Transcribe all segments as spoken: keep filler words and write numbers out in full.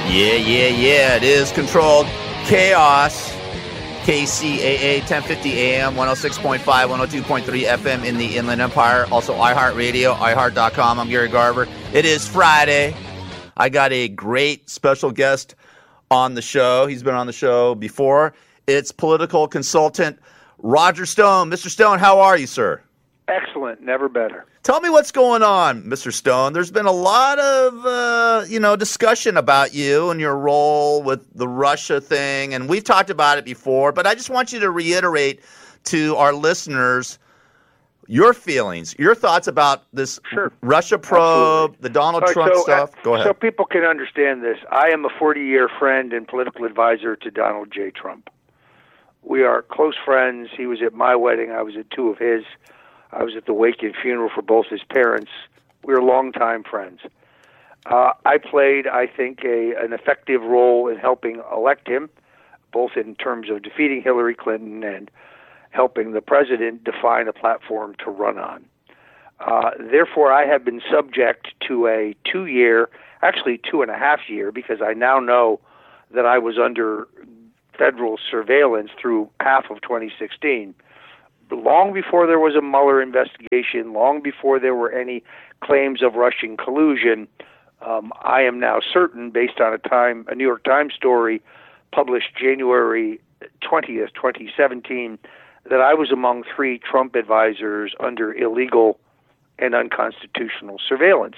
Yeah, yeah, yeah. It is Controlled Chaos. K C A A, ten fifty A M, one oh six point five, one oh two point three F M in the Inland Empire. Also iHeartRadio, i heart dot com. I'm Gary Garver. It is Friday. I got a great special guest on the show. He's been on the show before. It's political consultant Roger Stone. Mister Stone, how are you, sir? Excellent. Never better. Tell me what's going on, Mister Stone. There's been a lot of, uh, you know, discussion about you and your role with the Russia thing, and we've talked about it before, but I just want you to reiterate to our listeners your feelings, your thoughts about this sure. Russia probe, Absolutely. the Donald right, Trump so, stuff. Uh, Go ahead. So people can understand this. I am a forty-year friend and political advisor to Donald J. Trump. We are close friends. He was at my wedding. I was at two of his. I was at the wake and funeral for both his parents. We were longtime friends. Uh, I played, I think, a, an effective role in helping elect him, both in terms of defeating Hillary Clinton and helping the president define a platform to run on. Uh, therefore, I have been subject to a two-year, actually two and a half year, because I now know that I was under federal surveillance through half of twenty sixteen. Long before there was a Mueller investigation, long before there were any claims of Russian collusion, um, I am now certain, based on a time a New York Times story published January twentieth, twenty seventeen, that I was among three Trump advisors under illegal and unconstitutional surveillance.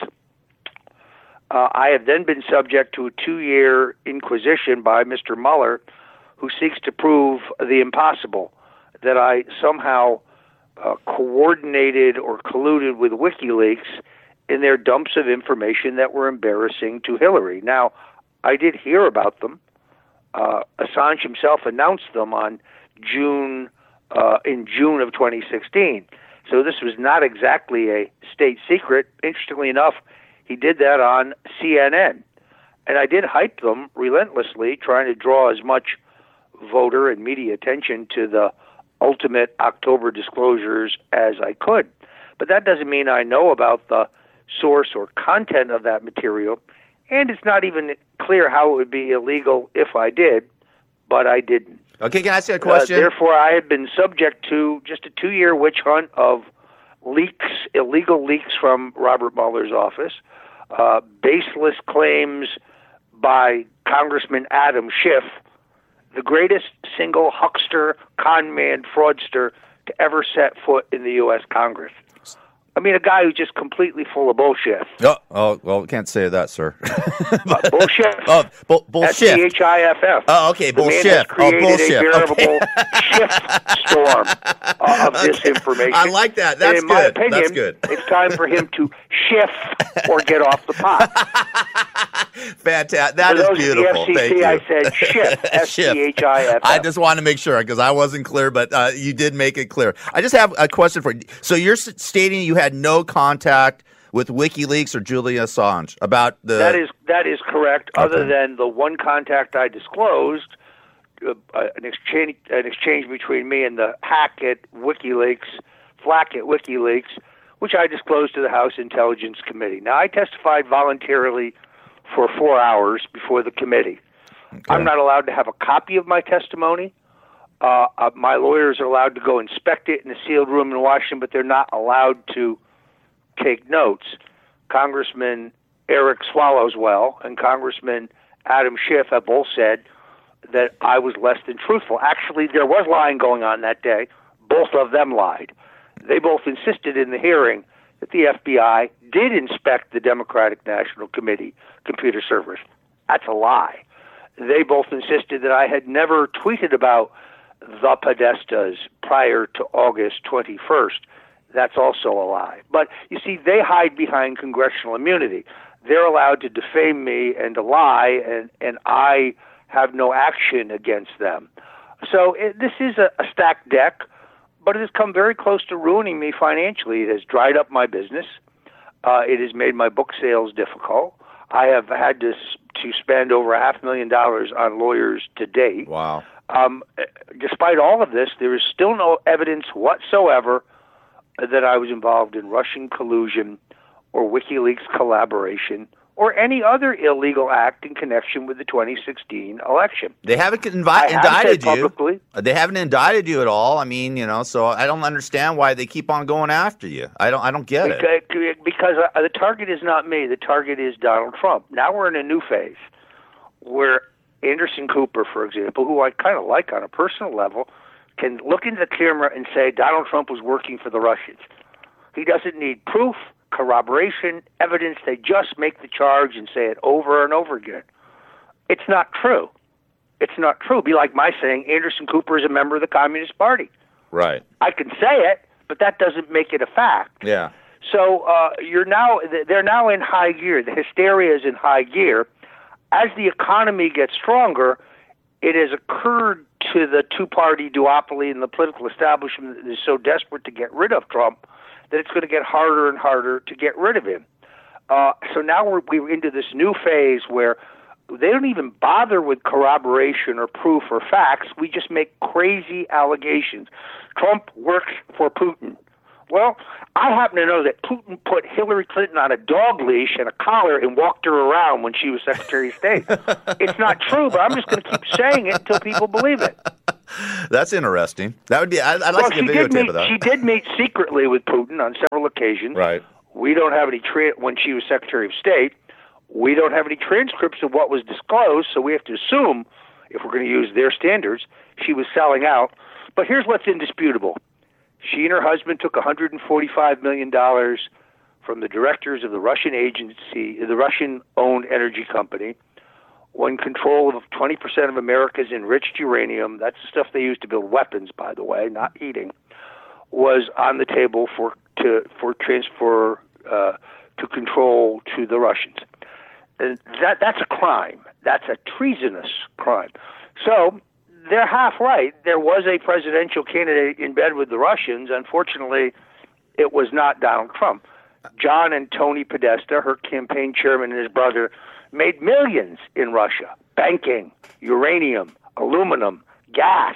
Uh, I have then been subject to a two-year inquisition by Mister Mueller, who seeks to prove the impossible, that I somehow uh, coordinated or colluded with WikiLeaks in their dumps of information that were embarrassing to Hillary. Now, I did hear about them. Uh, Assange himself announced them on June uh, in June of twenty sixteen. So this was not exactly a state secret. Interestingly enough, he did that on C N N. And I did hype them relentlessly, trying to draw as much voter and media attention to the ultimate October disclosures as I could. But that doesn't mean I know about the source or content of that material, and it's not even clear how it would be illegal if I did, but I didn't. Okay, can I ask you a question? Uh, therefore, I have been subject to just a two-year witch hunt of leaks, illegal leaks from Robert Mueller's office, uh, baseless claims by Congressman Adam Schiff, the greatest single huckster, con man, fraudster to ever set foot in the U S Congress. I mean, a guy who's just completely full of bullshit. Oh, oh well, we can't say that, sir. uh, bullshit. Oh, bu- bullshit. S C H I F F. Oh, okay, bullshit. The man has created oh, bullshit. a veritable okay. shift storm uh, of okay. disinformation. I like that. That's and in my good. opinion, That's good. It's time for him to shift or get off the pot. Fantastic. That for is those beautiful. Of the F C C, Thank you. I said shift. S C H I F F. I just want to make sure because I wasn't clear, but uh, you did make it clear. I just have a question for you. So you're stating you had no contact with WikiLeaks or Julian Assange about the... That is that is correct, okay. Other than the one contact I disclosed, uh, an exchange an exchange between me and the hack at WikiLeaks, flack at WikiLeaks, which I disclosed to the House Intelligence Committee. Now, I testified voluntarily for four hours before the committee. Okay. I'm not allowed to have a copy of my testimony. Uh, uh, my lawyers are allowed to go inspect it in a sealed room in Washington, but they're not allowed to take notes. Congressman Eric Swallowswell and Congressman Adam Schiff have both said that I was less than truthful. Actually, there was lying going on that day. Both of them lied. They both insisted in the hearing that the F B I did inspect the Democratic National Committee computer servers. That's a lie. They both insisted that I had never tweeted about the Podestas prior to August twenty-first. That's also a lie. But you see, they hide behind congressional immunity. They're allowed to defame me and to lie, and, and I have no action against them. So it, this is a, a stacked deck, but it has come very close to ruining me financially. It has dried up my business. Uh, it has made my book sales difficult. I have had to to spend over a half million dollars on lawyers to date. Wow. Um, despite all of this, there is still no evidence whatsoever that I was involved in Russian collusion or WikiLeaks collaboration or any other illegal act in connection with the twenty sixteen election. They haven't invi- I have indicted said you. Publicly, they haven't indicted you at all. I mean, you know, so I don't understand why they keep on going after you. I don't. I don't get because, it. Because the target is not me. The target is Donald Trump. Now we're in a new phase where Anderson Cooper, for example, who I kind of like on a personal level, can look into the camera and say Donald Trump was working for the Russians. He doesn't need proof, corroboration, evidence. They just make the charge and say it over and over again. It's not true. It's not true. It'd be like my saying Anderson Cooper is a member of the Communist Party. Right. I can say it, but that doesn't make it a fact. Yeah. So uh, you're now they're now in high gear. The hysteria is in high gear. As the economy gets stronger, it has occurred to the two-party duopoly and the political establishment that is so desperate to get rid of Trump that it's going to get harder and harder to get rid of him. Uh, so now we're, we're into this new phase where they don't even bother with corroboration or proof or facts. We just make crazy allegations. Trump works for Putin. Well, I happen to know that Putin put Hillary Clinton on a dog leash and a collar and walked her around when she was Secretary of State. It's not true, but I'm just going to keep saying it until people believe it. That's interesting. That would be. I'd, I'd like well, to get a videotape meet, of that. She did meet secretly with Putin on several occasions. Right. We don't have any tra- when she was Secretary of State. We don't have any transcripts of what was disclosed, so we have to assume, if we're going to use their standards, she was selling out. But here's what's indisputable. She and her husband took one hundred forty-five million dollars from the directors of the Russian agency, the Russian-owned energy company, won control of twenty percent of America's enriched uranium. That's the stuff they use to build weapons, by the way, not heating. Was on the table for to for transfer uh, to control to the Russians. And that that's a crime. That's a treasonous crime. So they're half right. There was a presidential candidate in bed with the Russians. Unfortunately, it was not Donald Trump. John and Tony Podesta, her campaign chairman, and his brother made millions in Russia, banking, uranium, aluminum, gas,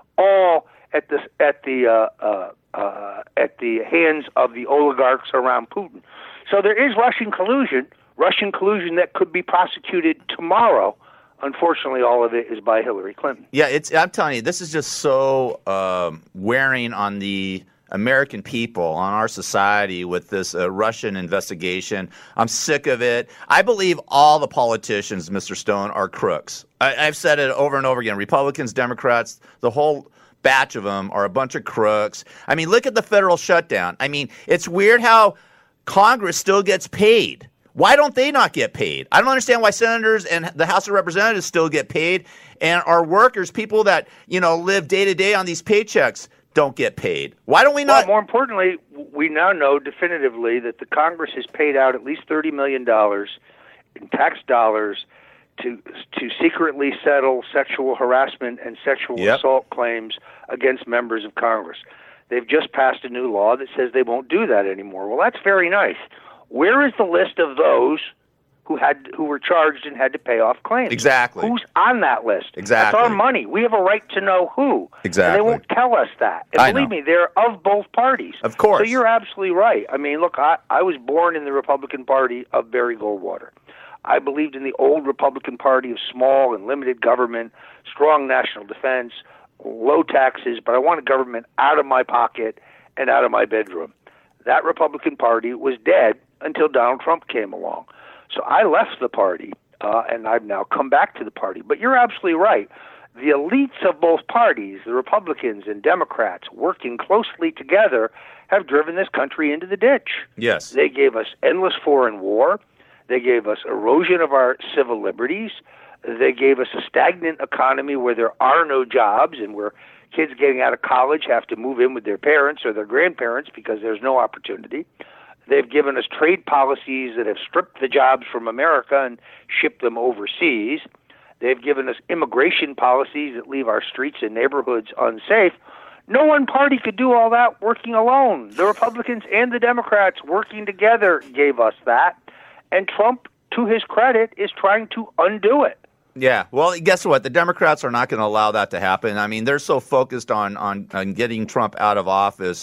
all at the at the uh, uh, uh, at the hands of the oligarchs around Putin. So there is Russian collusion, Russian collusion that could be prosecuted tomorrow. Unfortunately, all of it is by Hillary Clinton. Yeah, it's. I'm telling you, this is just so um, wearing on the American people, on our society with this uh, Russian investigation. I'm sick of it. I believe all the politicians, Mister Stone, are crooks. I, I've said it over and over again. Republicans, Democrats, the whole batch of them are a bunch of crooks. I mean, look at the federal shutdown. I mean, it's weird how Congress still gets paid. Why don't they not get paid? I don't understand why senators and the House of Representatives still get paid, and our workers, people that, you know, live day to day on these paychecks, don't get paid. Why don't we not? Well, more importantly, we now know definitively that the Congress has paid out at least thirty million dollars in tax dollars to to secretly settle sexual harassment and sexual Yep. assault claims against members of Congress. They've just passed a new law that says they won't do that anymore. Well, that's very nice. Where is the list of those who had who were charged and had to pay off claims? Exactly. Who's on that list? Exactly. That's our money. We have a right to know who. Exactly. And they won't tell us that. And I believe know. me, they're of both parties. Of course. So you're absolutely right. I mean, look, I, I was born in the Republican Party of Barry Goldwater. I believed in the old Republican Party of small and limited government, strong national defense, low taxes, but I wanted government out of my pocket and out of my bedroom. That Republican Party was dead until Donald Trump came along. So I left the party, uh, and I've now come back to the party. But you're absolutely right. The elites of both parties, the Republicans and Democrats, working closely together, have driven this country into the ditch. Yes. They gave us endless foreign war. They gave us erosion of our civil liberties. They gave us a stagnant economy where there are no jobs and where kids getting out of college have to move in with their parents or their grandparents because there's no opportunity. They've given us trade policies that have stripped the jobs from America and shipped them overseas. They've given us immigration policies that leave our streets and neighborhoods unsafe. No one party could do all that working alone. The Republicans and the Democrats working together gave us that. And Trump, to his credit, is trying to undo it. Yeah. Well, guess what? The Democrats are not going to allow that to happen. I mean, they're so focused on, on, on getting Trump out of office.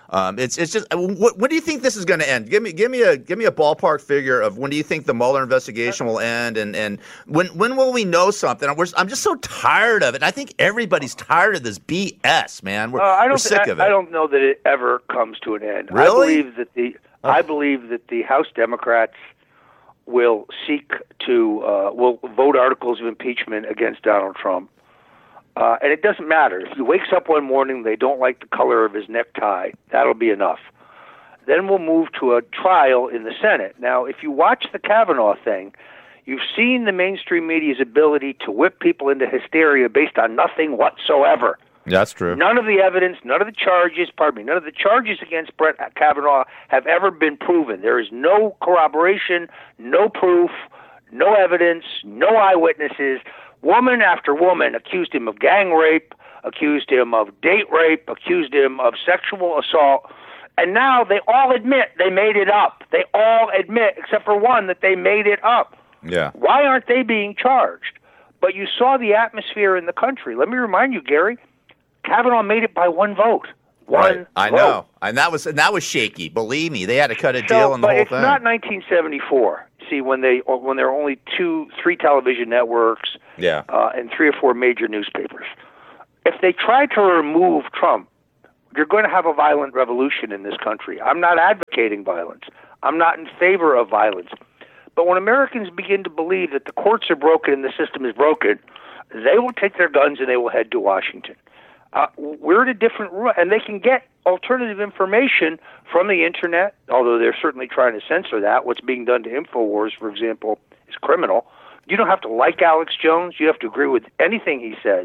Um, it's it's just what, when do you think this is going to end? Give me give me a give me a ballpark figure of when do you think the Mueller investigation will end, and, and when when will we know something? We're, I'm just so tired of it. I think everybody's tired of this B S, man. We're, uh, I don't, we're sick I, of it. I don't know that it ever comes to an end. Really? I believe that the oh. I believe that the House Democrats will seek to uh, will vote articles of impeachment against Donald Trump. Uh, and it doesn't matter. If he wakes up one morning, they don't like the color of his necktie, that'll be enough. Then we'll move to a trial in the Senate. Now, if you watch the Kavanaugh thing, you've seen the mainstream media's ability to whip people into hysteria based on nothing whatsoever. That's true. None of the evidence, none of the charges, pardon me, none of the charges against Brett Kavanaugh have ever been proven. There is no corroboration, no proof, no evidence, no eyewitnesses. Woman after woman accused him of gang rape, accused him of date rape, accused him of sexual assault, and now they all admit they made it up. They all admit, except for one, that they made it up. Yeah. Why aren't they being charged? But you saw the atmosphere in the country. Let me remind you, Gary, Kavanaugh made it by one vote. One right. I vote. know, and that was and that was shaky. Believe me, they had to cut a so, deal on the but whole it's thing. Not nineteen seventy-four. See, when they when there are only two, three television networks, yeah, uh, and three or four major newspapers. If they try to remove Trump, you're going to have a violent revolution in this country. I'm not advocating violence. I'm not in favor of violence. But when Americans begin to believe that the courts are broken and the system is broken, they will take their guns and they will head to Washington. Uh, we're at a different route, and they can get alternative information from the internet, although they're certainly trying to censor that. What's being done to InfoWars, for example, is criminal. You don't have to like Alex Jones. You have to agree with anything he says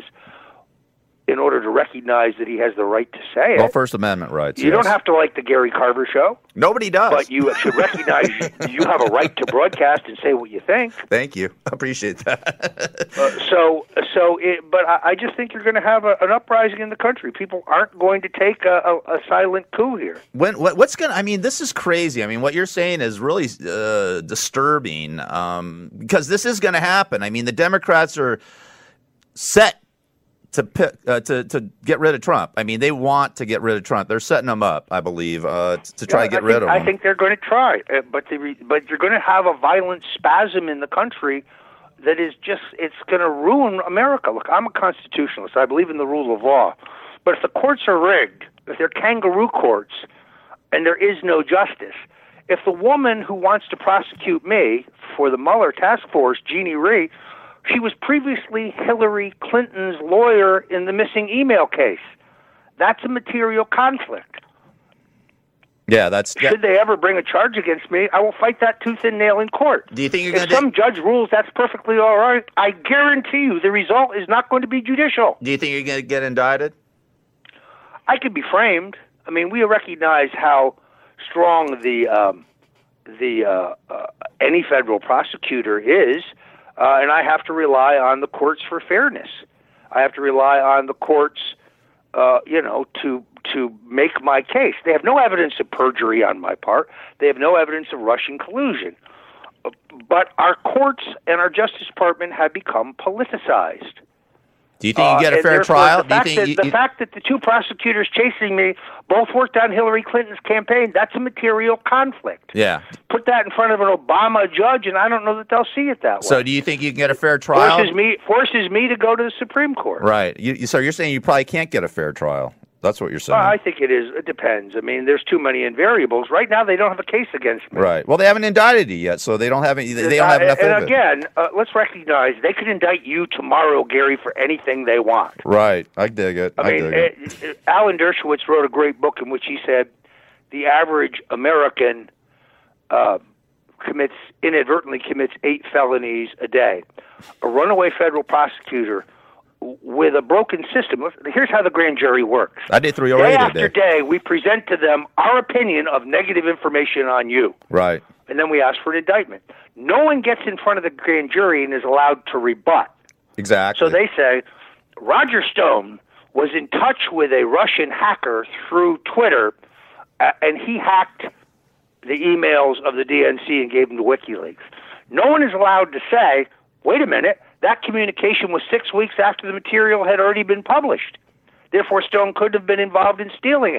in order to recognize that he has the right to say it. Well, First Amendment rights. You yes. don't have to like the Gary Carver show. Nobody does. But you should recognize you have a right to broadcast and say what you think. Thank you. I appreciate that. uh, so, so, it, but I, I just think you're going to have a, an uprising in the country. People aren't going to take a, a, a silent coup here. When what, what's going? to I mean, this is crazy. I mean, what you're saying is really uh, disturbing um, because this is going to happen. I mean, the Democrats are set to pick, uh, to to get rid of Trump. I mean, they want to get rid of Trump. They're setting him up, I believe, uh, to, to try yeah, to get I think, rid of him. I think they're going to try, uh, but the, but you're going to have a violent spasm in the country that is just it's going to ruin America. Look, I'm a constitutionalist. I believe in the rule of law, but if the courts are rigged, if they're kangaroo courts, and there is no justice, if the woman who wants to prosecute me for the Mueller task force, Jeannie Rhee, she was previously Hillary Clinton's lawyer in the missing email case. That's a material conflict. Yeah, that's. That, Should they ever bring a charge against me, I will fight that tooth and nail in court. Do you think you're if going to? some judge rules that's perfectly all right, I guarantee you the result is not going to be judicial. Do you think you're going to get indicted? I could be framed. I mean, we recognize how strong the um, the uh, uh, any federal prosecutor is. Uh, and I have to rely on the courts for fairness. I have to rely on the courts, uh, you know, to to make my case. They have no evidence of perjury on my part. They have no evidence of Russian collusion. But our courts and our Justice Department have become politicized. Do you think you get a uh, fair trial? The, Do you fact, think that, you, the you... fact that the two prosecutors chasing me both worked on Hillary Clinton's campaign, that's a material conflict. Yeah. Put that in front of an Obama judge, and I don't know that they'll see it that way. So do you think you can get a fair trial? Forces me, forces me to go to the Supreme Court. Right. You, you, so you're saying you probably can't get a fair trial. That's what you're saying. Well, I think it is. It depends. I mean, there's too many invariables. Right now, they don't have a case against me. Right. Well, they haven't indicted you yet, so they don't have any, they don't have enough and evidence. And again, uh, let's recognize they could indict you tomorrow, Gary, for anything they want. Right. I dig it. I, I mean, dig it. it, it, Alan Dershowitz wrote a great book in which he said the average American uh, commits inadvertently commits eight felonies a day. A runaway federal prosecutor with a broken system. Here's how the grand jury works. I did three Day already after today. day, we present to them our opinion of negative information on you. Right. And then we ask for an indictment. No one gets in front of the grand jury and is allowed to rebut. Exactly. So they say, Roger Stone was in touch with a Russian hacker through Twitter, uh, and he hacked the emails of the D N C and gave them to WikiLeaks. No one is allowed to say, wait a minute, that communication was six weeks after the material had already been published. Therefore, Stone couldn't have been involved in stealing it.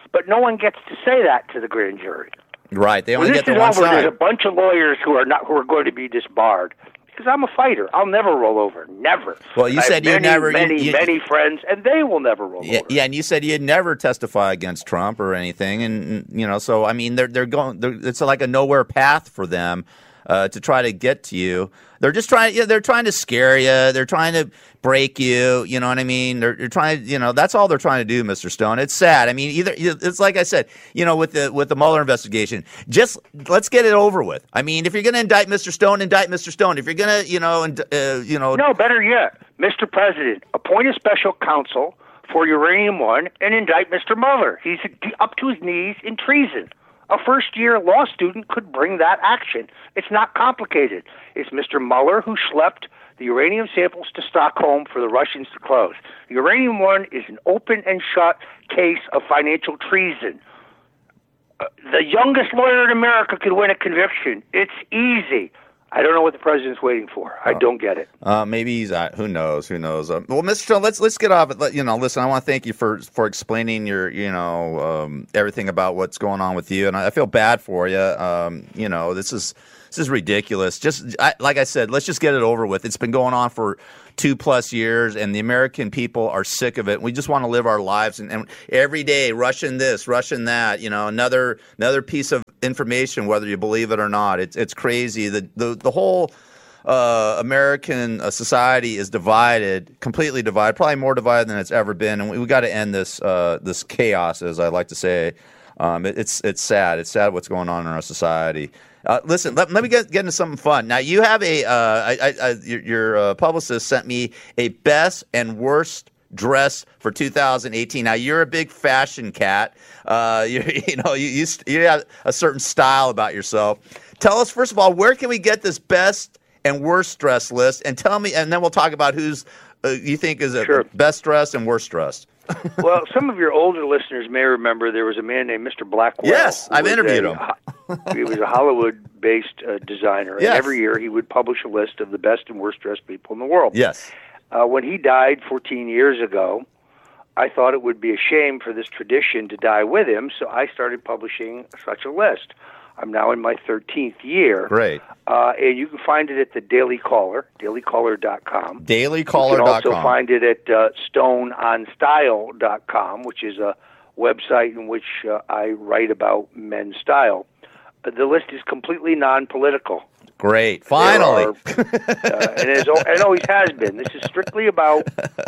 but no one gets to say that to the grand jury. Right. They only when get the this one is over, side. There's a bunch of lawyers who are not who are going to be disbarred. Because I'm a fighter. I'll never roll over. Never. Well, you I said have you many, never... Many, you, you, many friends, and they will never roll yeah, over. Yeah, and you said you'd never testify against Trump or anything. And, you know, so, I mean, they're they're going... They're, it's like a nowhere path for them uh, to try to get to you. They're just trying... Yeah, they're trying to scare you. They're trying to break you. You know what I mean? They're, they're trying... You know, that's all they're trying to do, Mister Stone. It's sad. I mean, either... It's like I said, you know, with the with the Mueller investigation, just let's get it over with. I mean, if you're going to indict Mister Stone, indict Mister Stone. If you're going to, you know, and uh, you know... No, better yet, Mister President, appoint a special counsel for Uranium One and indict Mister Mueller. He's up to his knees in treason. A first-year law student could bring that action. It's not complicated. It's Mister Mueller who schlepped the uranium samples to Stockholm for the Russians to close. Uranium One is an open and shut case of financial treason. Uh, the youngest lawyer in America could win a conviction. It's easy. I don't know what the president's waiting for. I oh. don't get it. Uh, maybe he's uh, who knows? Who knows? Uh, well, Mister Stone, let's let's get off it. Let, you know, listen, I want to thank you for for explaining your you know um, everything about what's going on with you, and I, I feel bad for you. Um, you know, this is this is ridiculous. Just I, like I said, let's just get it over with. It's been going on for two plus years, and the American people are sick of it. We just want to live our lives, and, and every day, Russian this, Russian that. You know, another another piece of information, whether you believe it or not. It's it's crazy. The the the whole uh, American uh, society is divided, completely divided, probably more divided than it's ever been. And we, we got to end this uh, this chaos, as I like to say. Um, it, it's it's sad. It's sad what's going on in our society. Uh, listen, let, let me get, get into something fun. Now, you have a uh, I, I, I, your, your uh, publicist sent me a best and worst dress for two thousand eighteen. Now, you're a big fashion cat. Uh, you, you know, you, you you have a certain style about yourself. Tell us, first of all, where can we get this best and worst dress list? And tell me, and then we'll talk about who's uh, you think is a Sure. best dressed and worst dressed. Well, some of your older listeners may remember there was a man named Mister Blackwell. Yes, I've interviewed a, him. He was a Hollywood-based uh, designer, Yes. and every year he would publish a list of the best and worst-dressed people in the world. Yes. Uh, when he died fourteen years ago, I thought it would be a shame for this tradition to die with him, so I started publishing such a list. I'm now in my thirteenth year. Great. Uh, and you can find it at the Daily Caller, daily caller dot com. daily caller dot com. You can also find it at uh, stone on style dot com, which is a website in which uh, I write about men's style. Uh, the list is completely non-political. Great. Finally. Are, uh, and, it is, and always has been. This is strictly about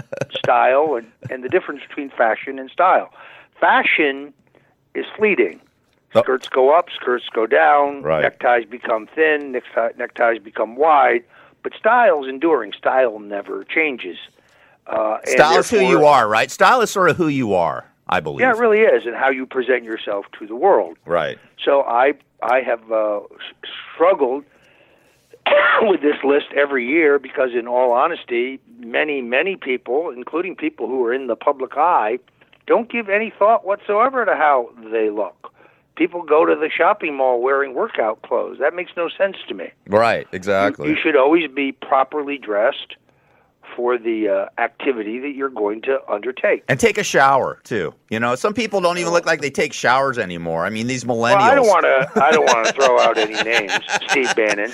style and, and the difference between fashion and style. Fashion is fleeting. Skirts go up, skirts go down, Right. neckties become thin, necktie, neckties become wide, but style's enduring. Style never changes. Uh, and Style is who therefore- you are, right? Style is sort of who you are, I believe. Yeah, it really is, and how you present yourself to the world. Right. So I I have uh, s- struggled with this list every year because, in all honesty, many, many people, including people who are in the public eye, don't give any thought whatsoever to how they look. People go to the shopping mall wearing workout clothes. That makes no sense to me. Right, exactly. You, you should always be properly dressed for the uh, activity that you're going to undertake. And take a shower too. You know, some people don't even look like they take showers anymore. I mean, these millennials. Well, I don't want to. I don't want to throw out any names. Steve Bannon.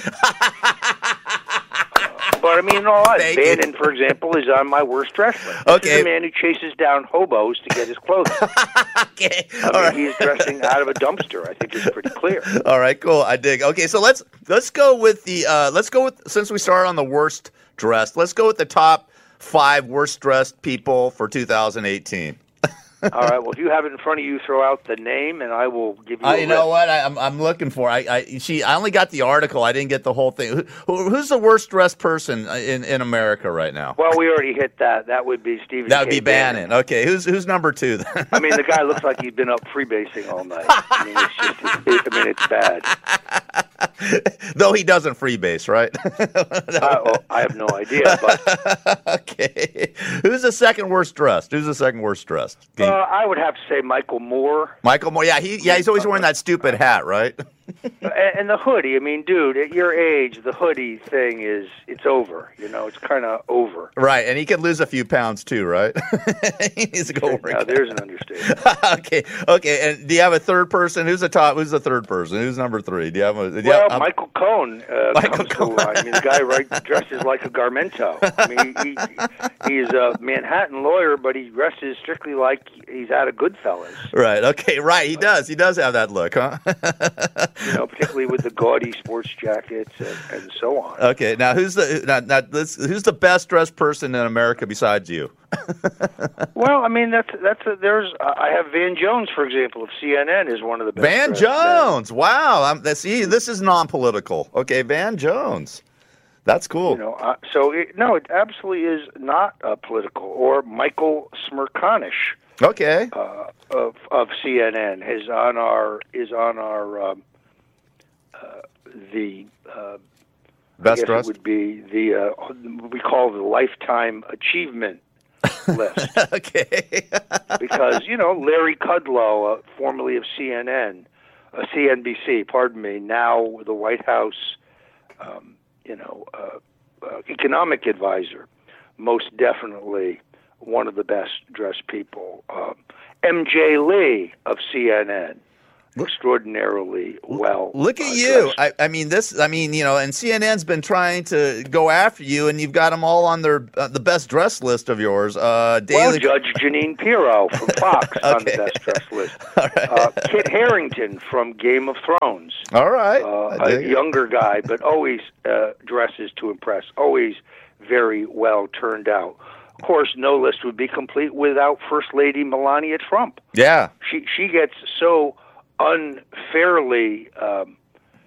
But I mean, in all honesty, Bannon, for example, is on my worst dress list. This Okay. is a man who chases down hobos to get his clothing. Okay. I All mean, right. he's dressing out of a dumpster. I think it's pretty clear. All right, cool. I dig. Okay, so let's let's go with the uh, let's go with since we started on the worst dressed. Let's go with the top five worst dressed people for two thousand eighteen. All right. Well, if you have it in front of you, throw out the name, and I will give you. Uh, a you know list. what? I, I'm I'm looking for. I, I she. I only got the article. I didn't get the whole thing. Who, who, who's the worst dressed person in, in America right now? Well, we already hit that. That would be Stephen. That would K. be Bannon. Okay, who's who's number two then? I mean, the guy looks like he'd been up freebasing all night. I mean, it's just. It, I mean, it's bad. Though he doesn't freebase, right? I, well, I have no idea, but Okay, who's the second worst dressed? Who's the second worst dressed? uh, I would have to say Michael Moore. Michael Moore. Yeah, he yeah he's always wearing that stupid hat, right? And the hoodie, I mean, dude, at your age, the hoodie thing is, it's over. You know, it's kind of over. Right, and he could lose a few pounds too, right? He needs to go work. Now, there's an understatement. okay, okay. And do you have a third person? Who's the top? Who's the third person? Who's number three? Do you have a? Do you Well, have, Michael Cohen uh, Michael comes Cohen. to mind. I mean, the guy right, dresses like a Garmento. I mean, he, he is a Manhattan lawyer, but he dresses strictly like he's out of Goodfellas. Right. Okay. Right. He does. He does have that look, huh? You know, particularly with the gaudy sports jackets and, and so on. Okay. Now, who's the now, now, this, who's the best dressed person in America besides you? Well, I mean, that's that's a, there's. Uh, I have Van Jones, for example, of C N N, is one of the best. Van Jones. Men. Wow. I'm, that's, see, this is non-political. Okay, Van Jones. That's cool. You know, uh, so it, no, it absolutely is not uh, political. Or Michael Smerconish. Okay. Uh, of of C N N is on our is on our um, uh, the uh, best I guess dressed it would be the uh, what we call the lifetime achievement list. Okay. Because you know Larry Kudlow, uh, formerly of C N N, uh, C N B C, pardon me, now the White House, um, you know, uh, uh, economic advisor, most definitely one of the best dressed people. Uh, M J Lee of C N N, extraordinarily well. Look at uh, you. I, I mean, this. I mean, you know, and C N N's been trying to go after you, and you've got them all on their uh, the best dress list of yours. Uh, Daily. Well, Judge Janine Pirro from Fox Okay. on the best dress list. All right. Uh, Kit Harington from Game of Thrones. All right. Uh, a younger guy, but always uh, dresses to impress. Always very well turned out. Of course, no list would be complete without First Lady Melania Trump. Yeah. She she gets so unfairly, um,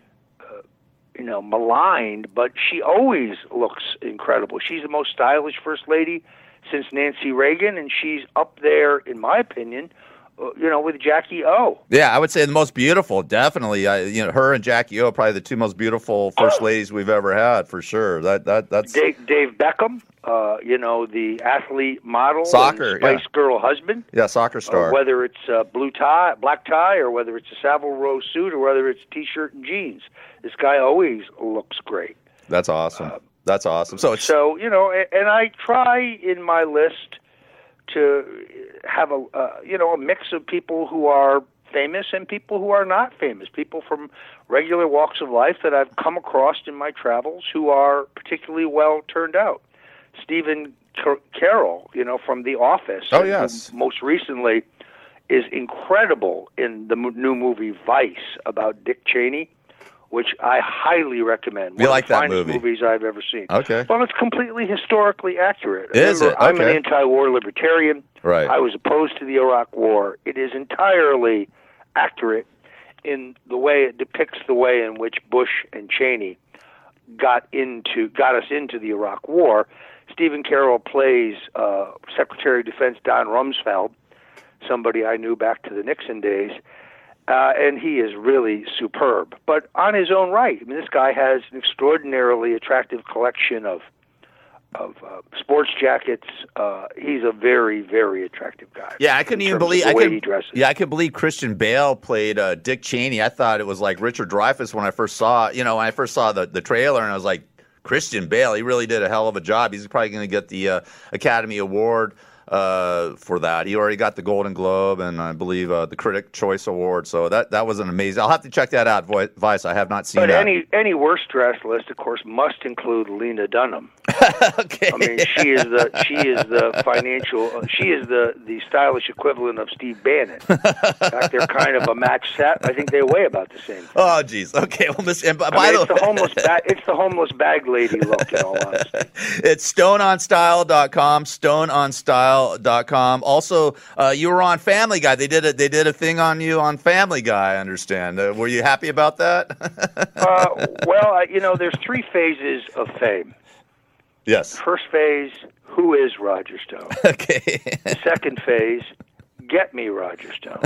uh, you know, maligned, but she always looks incredible. She's the most stylish First Lady since Nancy Reagan, and she's up there, in my opinion, uh, you know, with Jackie O. Yeah, I would say the most beautiful, definitely. I, you know, her and Jackie O are probably the two most beautiful first ladies we've ever had, for sure. That that that's Dave, Dave Beckham, uh, you know, the athlete model, Soccer, and Spice yeah. Girl husband. yeah, soccer star. Uh, whether it's uh, blue tie, black tie, or whether it's a Savile Row suit, or whether it's T-shirt and jeans, this guy always looks great. That's awesome. Uh, that's awesome. So it's so you know, and, and I try in my list to have a uh, you know a mix of people who are famous and people who are not famous, people from regular walks of life that I've come across in my travels who are particularly well turned out. Stephen Car- Carroll, you know, from The Office. Oh, yes. Most recently is incredible in the mo- new movie Vice about Dick Cheney, which I highly recommend. One You like of the that finest movie? movies I've ever seen. Okay. Well, it's completely historically accurate. Is Remember, it? I'm an Okay. anti-war libertarian. Right. I was opposed to the Iraq War. It is entirely accurate in the way it depicts the way in which Bush and Cheney got into got us into the Iraq War. Stephen Carroll plays uh, Secretary of Defense Don Rumsfeld, somebody I knew back to the Nixon days, uh, and he is really superb. But on his own right, I mean, this guy has an extraordinarily attractive collection of of uh, sports jackets. Uh, he's a very, very attractive guy. Yeah, I couldn't in even terms of believe the I way could. he dresses. Yeah, I could believe Christian Bale played uh, Dick Cheney. I thought it was like Richard Dreyfuss when I first saw, you know, when I first saw the, the trailer, and I was like, Christian Bale, he really did a hell of a job. He's probably going to get the uh, Academy Award uh, for that. He already got the Golden Globe and I believe uh, the Critic Choice Award. So that that was an amazing. I'll have to check that out, Vice. I have not seen But that. any any worst dressed list, of course, must include Lena Dunham. Okay. I mean, she is the she is the financial uh, she is the, the stylish equivalent of Steve Bannon. In fact, they're kind of a match set. I think they weigh about the same. Oh, geez. Okay. Well, miss, and by I mean, the it's the homeless ba- it's the homeless bag lady look. In all honesty, it's stone on style dot com, stone on style dot com. Also, uh, you were on Family Guy. They did a, they did a thing on you on Family Guy, I understand. Uh, were you happy about that? uh, well, uh, you know, there's three phases of fame. Yes. First phase, who is Roger Stone? Okay. The second phase, get me Roger Stone.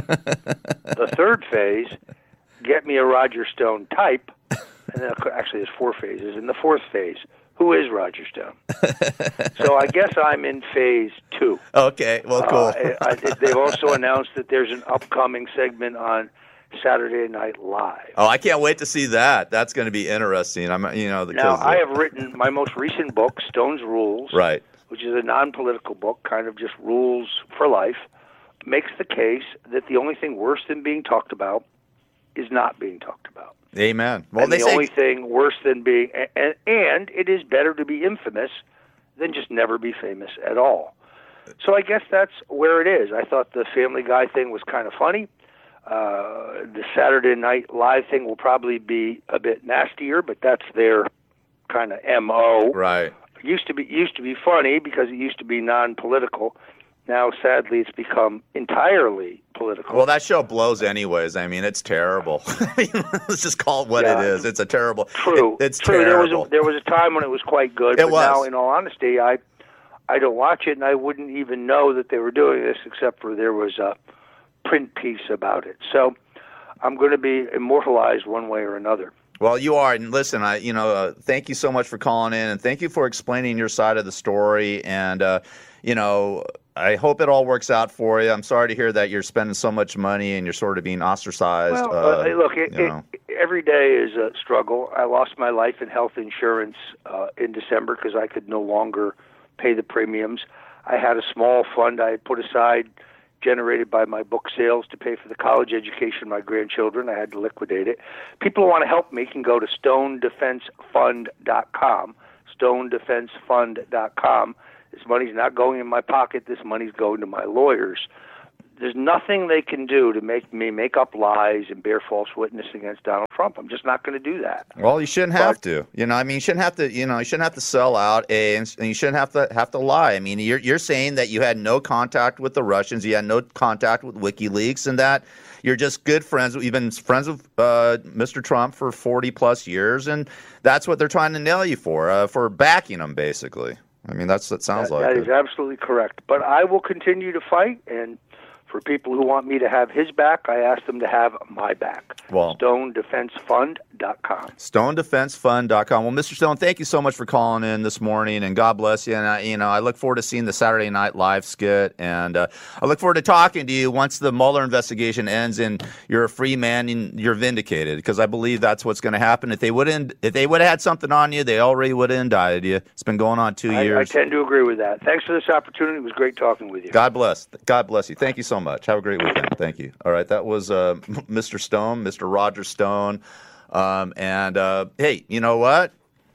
The third phase, get me a Roger Stone type. And then, actually, there's four phases. And the fourth phase, who is Roger Stone? So I guess I'm in phase two. Okay. Well, cool. Uh, I, I, they've also announced that there's an upcoming segment on Saturday Night Live. Oh, I can't wait to see that. That's going to be interesting. I'm, you know, now I have written my most recent book, Stone's Rules, right, which is a non-political book, kind of just rules for life, makes the case that the only thing worse than being talked about is not being talked about. Amen. Well, and they the say only thing worse than being, and, and it is better to be infamous than just never be famous at all. So I guess that's where it is. I thought the Family Guy thing was kind of funny. Uh, the Saturday Night Live thing will probably be a bit nastier, but that's their kind of M O. Right. It used to be used to be funny because it used to be non-political. Now, sadly, it's become entirely political. Well, that show blows anyways. I mean, it's terrible. Let's just call it what yeah, it is. It's a terrible. True. It, it's true. terrible. There was a, there was a time when it was quite good, it but was. now, in all honesty, I I don't watch it, and I wouldn't even know that they were doing this except for there was a print piece about it. So I'm going to be immortalized one way or another. Well, you are, and listen, I you know, uh, thank you so much for calling in, and thank you for explaining your side of the story, and uh, you know, I hope it all works out for you. I'm sorry to hear that you're spending so much money and you're sort of being ostracized. Well, uh, uh, look, it, you know. it, every day is a struggle. I lost my life and health insurance uh, in December because I could no longer pay the premiums. I had a small fund I had put aside, generated by my book sales, to pay for the college education of my grandchildren. I had to liquidate it. People who want to help me can go to stone defense fund dot com, stone defense fund dot com. This money's not going in my pocket. This money's going to my lawyers. There's nothing they can do to make me make up lies and bear false witness against Donald Trump. I'm just not going to do that. Well, you shouldn't have but, to. You know, I mean, you shouldn't have to. You know, you shouldn't have to sell out, a, and you shouldn't have to have to lie. I mean, you're you're saying that you had no contact with the Russians, you had no contact with WikiLeaks, and that you're just good friends. You've been friends with uh, Mister Trump for forty plus years, and that's what they're trying to nail you for, uh, for backing him, basically. I mean, that's that sounds that, like that it. is absolutely correct. But I will continue to fight, and for people who want me to have his back, I ask them to have my back. Well, stone defense fund dot com. stone defense fund dot com. Well, Mister Stone, thank you so much for calling in this morning, and God bless you. And I, you know, I look forward to seeing the Saturday Night Live skit, and uh, I look forward to talking to you once the Mueller investigation ends and you're a free man and you're vindicated, because I believe that's what's going to happen. If they wouldn't, if they would have had something on you, they already would have indicted you. It's been going on two I, years. I tend to agree with that. Thanks for this opportunity. It was great talking with you. God bless. God bless you. Thank you so much. Have a great weekend. Thank you. All right, that was uh, Mister Stone, Mister Roger Stone. Um, and, uh, hey, you know what?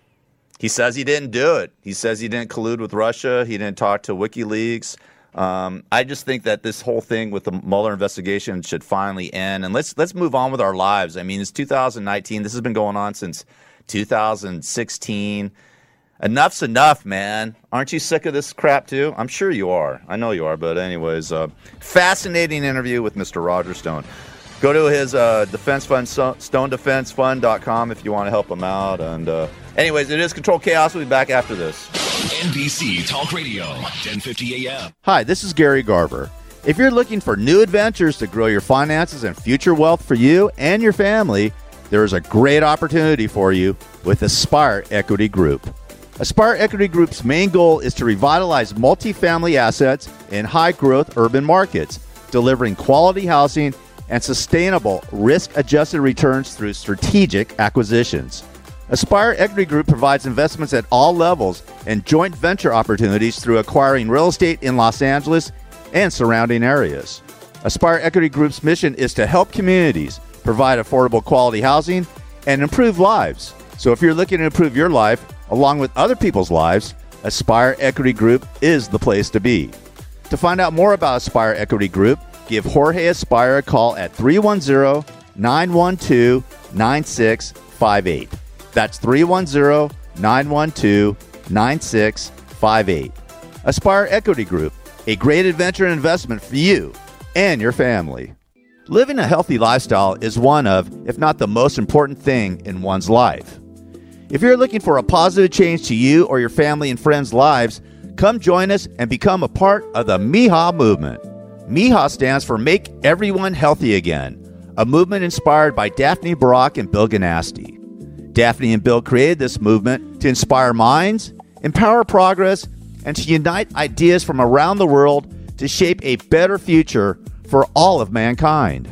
He says he didn't do it. He says he didn't collude with Russia. He didn't talk to WikiLeaks. Um, I just think that this whole thing with the Mueller investigation should finally end. And let's let's move on with our lives. I mean, it's two thousand nineteen. This has been going on since two thousand sixteen. Enough's enough, man. Aren't you sick of this crap, too? I'm sure you are. I know you are. But anyways, uh, fascinating interview with Mister Roger Stone. Go to his uh, defense fund, stone defense fund dot com, if you want to help him out. And uh, anyways, it is Control Chaos. We'll be back after this. N B C Talk Radio, ten fifty A M. Hi, this is Gary Garver. If you're looking for new adventures to grow your finances and future wealth for you and your family, there is a great opportunity for you with Aspire Equity Group. Aspire Equity Group's main goal is to revitalize multifamily assets in high-growth urban markets, delivering quality housing and sustainable risk-adjusted returns through strategic acquisitions. Aspire Equity Group provides investments at all levels and joint venture opportunities through acquiring real estate in Los Angeles and surrounding areas. Aspire Equity Group's mission is to help communities provide affordable quality housing and improve lives. So if you're looking to improve your life along with other people's lives, Aspire Equity Group is the place to be. To find out more about Aspire Equity Group, give Jorge Aspire a call at three one zero, nine one two, nine six five eight. That's three one zero, nine one two, nine six five eight. Aspire Equity Group, a great adventure and investment for you and your family. Living a healthy lifestyle is one of, if not the most important thing in one's life. If you're looking for a positive change to you or your family and friends' lives, come join us and become a part of the M I H A movement. M I H A stands for Make Everyone Healthy Again, a movement inspired by Daphne Barak and Bill Ganasty. Daphne and Bill created this movement to inspire minds, empower progress, and to unite ideas from around the world to shape a better future for all of mankind.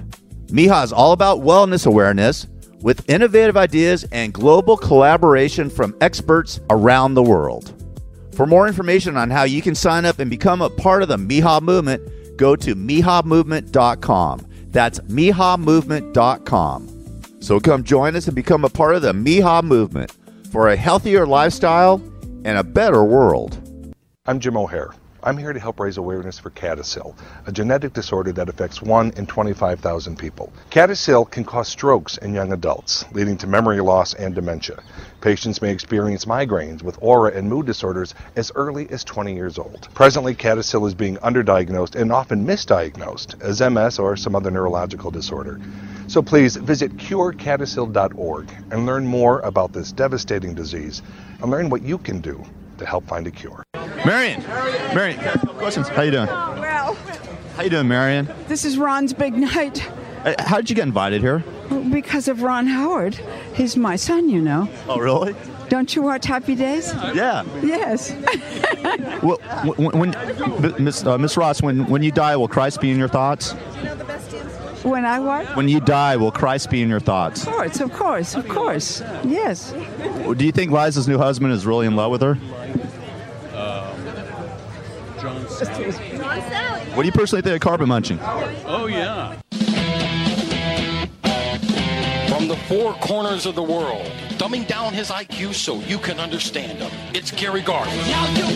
M I H A is all about wellness awareness with innovative ideas and global collaboration from experts around the world. For more information on how you can sign up and become a part of the M I H A movement, go to M I H A movement dot com. That's M I H A movement dot com. So come join us and become a part of the M I H A movement for a healthier lifestyle and a better world. I'm Jim O'Hare. I'm here to help raise awareness for CADASIL, a genetic disorder that affects one in twenty-five thousand people. CADASIL can cause strokes in young adults, leading to memory loss and dementia. Patients may experience migraines with aura and mood disorders as early as twenty years old. Presently, CADASIL is being underdiagnosed and often misdiagnosed as M S or some other neurological disorder. So please visit cure cadasil dot org and learn more about this devastating disease and learn what you can do to help find a cure. Marion, Marion, questions. How you doing? Oh, well, How you doing, Marion? this is Ron's big night How did you get invited here? because of Ron Howard. He's my son, you know. Oh, really? Don't you watch Happy Days? Yeah. Yes. Well, when, when Miss uh, Miss Ross, when when you die, will Christ be in your thoughts? When I what? When you die, will Christ be in your thoughts? Of course, of course, of course. Yes. Do you think Liza's new husband is really in love with her? What do you personally think of carpet munching? Oh, yeah. From the four corners of the world, dumbing down his I Q so you can understand him. It's Gary Garver.